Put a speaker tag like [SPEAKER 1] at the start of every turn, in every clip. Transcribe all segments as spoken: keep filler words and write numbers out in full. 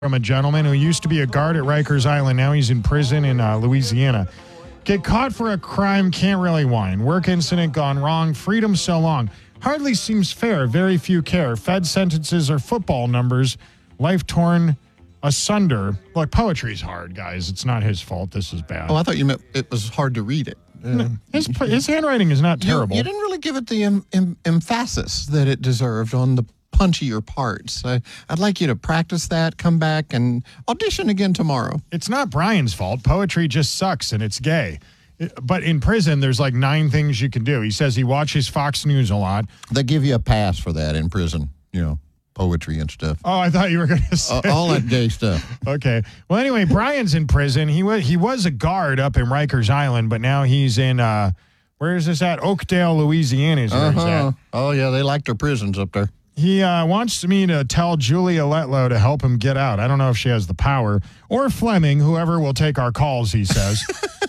[SPEAKER 1] from a gentleman who used to be a guard at Rikers Island. Now he's in prison in uh, Louisiana. Get caught for a crime, can't really whine. Work incident gone wrong, freedom so long. Hardly seems fair, very few care. Fed sentences are football numbers, life torn asunder. Look, poetry's hard, guys. It's not his fault. This is bad.
[SPEAKER 2] Oh, I thought you meant it was hard to read it. Uh,
[SPEAKER 1] his, his handwriting is not terrible.
[SPEAKER 2] You, you didn't really give it the em, em, emphasis that it deserved on the punchier parts. I, I'd like you to practice that, come back, and audition again tomorrow.
[SPEAKER 1] It's not Brian's fault. Poetry just sucks, and it's gay. But in prison, there's like nine things you can do. He says he watches Fox News a lot.
[SPEAKER 2] They give you a pass for that in prison, you know, poetry and stuff.
[SPEAKER 1] Oh, I thought you were going to say.
[SPEAKER 2] Uh, all that gay stuff.
[SPEAKER 1] Okay. Well, anyway, Brian's in prison. He was he was a guard up in Rikers Island, but now he's in, uh, where is this at? Oakdale, Louisiana is where
[SPEAKER 2] uh-huh.
[SPEAKER 1] he's at.
[SPEAKER 2] Oh, yeah, they like their prisons up there.
[SPEAKER 1] He uh, wants me to tell Julia Letlow to help him get out. I don't know if she has the power. Or Fleming, whoever will take our calls, he says.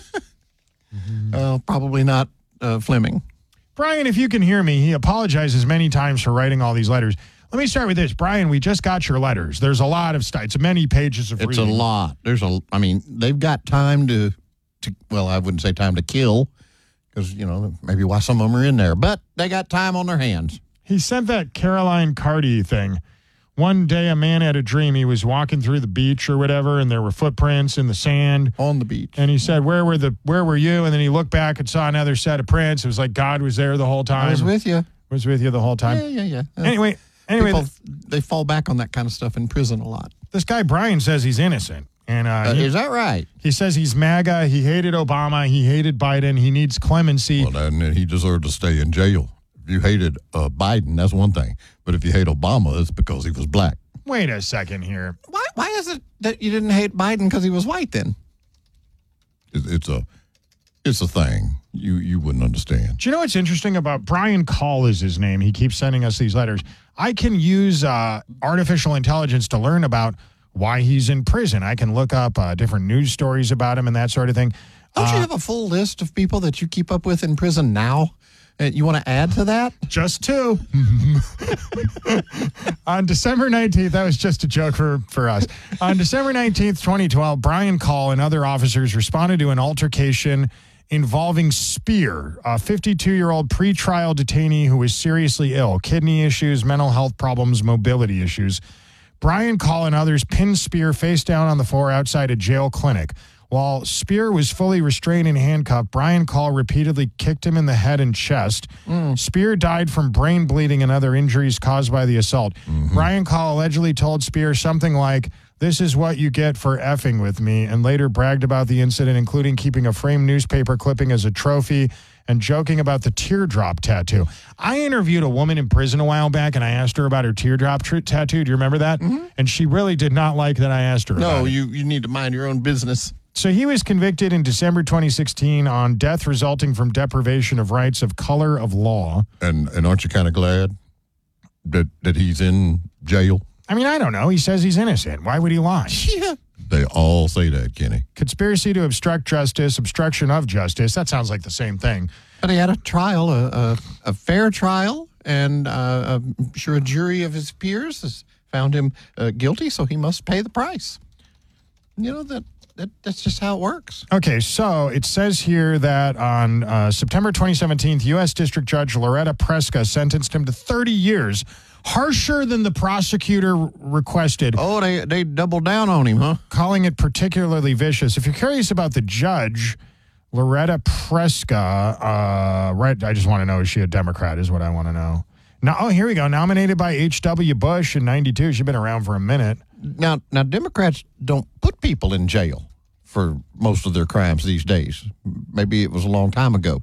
[SPEAKER 2] Uh, probably not uh, Fleming.
[SPEAKER 1] Brian, if you can hear me, he apologizes many times for writing all these letters. Let me start with this. Brian, we just got your letters. There's a lot of stuff. It's many pages of
[SPEAKER 2] It's
[SPEAKER 1] reading.
[SPEAKER 2] a lot. There's a, I mean, they've got time to, to well, I wouldn't say time to kill, because, you know, maybe why some of them are in there. But they got time on their hands.
[SPEAKER 1] He sent that Caroline Carty thing. One day a man had a dream. He was walking through the beach or whatever, and there were footprints in the sand.
[SPEAKER 2] On the beach.
[SPEAKER 1] And he said, where were the where were you? And then he looked back and saw another set of prints. It was like God was there the whole time.
[SPEAKER 2] I was with you.
[SPEAKER 1] Was with you the whole time.
[SPEAKER 2] Yeah, yeah, yeah. Uh,
[SPEAKER 1] Anyway, anyway,
[SPEAKER 2] people,
[SPEAKER 1] th-
[SPEAKER 2] they fall back on that kind of stuff in prison a lot.
[SPEAKER 1] this guy Brian says he's innocent. And uh,
[SPEAKER 2] Uh,
[SPEAKER 1] he,
[SPEAKER 2] is that right?
[SPEAKER 1] he says he's MAGA. He hated Obama. He hated Biden. He needs clemency.
[SPEAKER 3] Well, then he deserved to stay in jail. If you hated uh, Biden, that's one thing. But if you hate Obama, it's because he was black.
[SPEAKER 1] Wait a second here.
[SPEAKER 2] Why Why is it that you didn't hate Biden because he was white then?
[SPEAKER 3] It, it's a it's a thing. You you wouldn't understand.
[SPEAKER 1] Do you know what's interesting about Brian Call is his name? He keeps sending us these letters. I can use uh, artificial intelligence to learn about why he's in prison. I can look up uh, different news stories about him and that sort of thing.
[SPEAKER 2] Don't
[SPEAKER 1] Uh,
[SPEAKER 2] you have a full list of people that you keep up with in prison now? Uh, you want to add to that?
[SPEAKER 1] Just two. On December nineteenth, that was just a joke for, for us. On December nineteenth, twenty twelve, Brian Call and other officers responded to an altercation involving Spear, a fifty-two-year-old pretrial detainee who was seriously ill, kidney issues, mental health problems, mobility issues. Brian Call and others pinned Spear face down on the floor outside a jail clinic. While Spear was fully restrained and handcuffed, Brian Call repeatedly kicked him in the head and chest. Mm. Spear died from brain bleeding and other injuries caused by the assault. Mm-hmm. Brian Call allegedly told Spear something like, "This is what you get for effing with me," and later bragged about the incident, including keeping a framed newspaper clipping as a trophy and joking about the teardrop tattoo. I interviewed a woman in prison a while back, and I asked her about her teardrop tr- tattoo. Do you remember that? Mm-hmm. And she really did not like that I asked her about
[SPEAKER 2] No,
[SPEAKER 1] it.
[SPEAKER 2] you, you need to mind your own business.
[SPEAKER 1] So he was convicted in December twenty sixteen on death resulting from deprivation of rights of color of law.
[SPEAKER 3] And and aren't you kind of glad that that he's in jail?
[SPEAKER 1] I mean, I don't know. He says he's innocent. Why would he lie?
[SPEAKER 2] Yeah.
[SPEAKER 3] They all say that, Kenny.
[SPEAKER 1] Conspiracy to obstruct justice, obstruction of justice. That sounds like the same thing.
[SPEAKER 2] But he had a trial, a, a, a fair trial, and uh, I'm sure a jury of his peers has found him uh, guilty, so he must pay the price. You know, that, that that's just how it works.
[SPEAKER 1] Okay, so it says here that on uh, September twenty seventeen, U S District Judge Loretta Preska sentenced him to thirty years, harsher than the prosecutor requested.
[SPEAKER 2] Oh, they, they doubled down on him, huh?
[SPEAKER 1] Calling it particularly vicious. If you're curious about the judge, Loretta Preska, uh, right, I just want to know, is she a Democrat is what I want to know. Now, oh, here we go. Nominated by H W Bush in ninety-two. She's been around for a minute.
[SPEAKER 2] Now, now Democrats don't put people in jail for most of their crimes these days. Maybe it was a long time ago.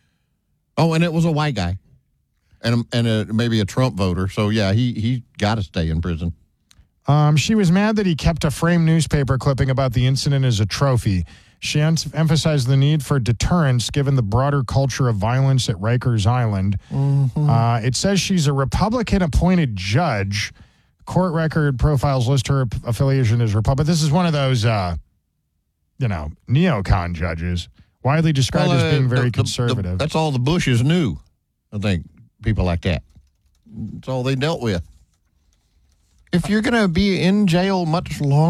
[SPEAKER 2] Oh, and it was a white guy. And and a, maybe a Trump voter. So, yeah, he, he got to stay in prison.
[SPEAKER 1] Um, she was mad that he kept a framed newspaper clipping about the incident as a trophy. She em- emphasized the need for deterrence given the broader culture of violence at Rikers Island. Mm-hmm. Uh, it says she's a Republican-appointed judge. Court record profiles list her affiliation as Republican. This is one of those, uh, you know, neocon judges, widely described
[SPEAKER 2] Well, uh,
[SPEAKER 1] as being very
[SPEAKER 2] the- the-
[SPEAKER 1] conservative.
[SPEAKER 2] the- that's all the Bushes knew, I think, people like that. That's all they dealt with. If you're going to be in jail much longer.